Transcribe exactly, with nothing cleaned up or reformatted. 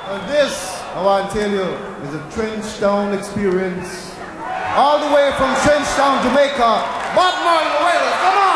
And this, I want to tell you, is a Trenchtown experience. All the way from Trenchtown, Jamaica. Bob Marley, come on!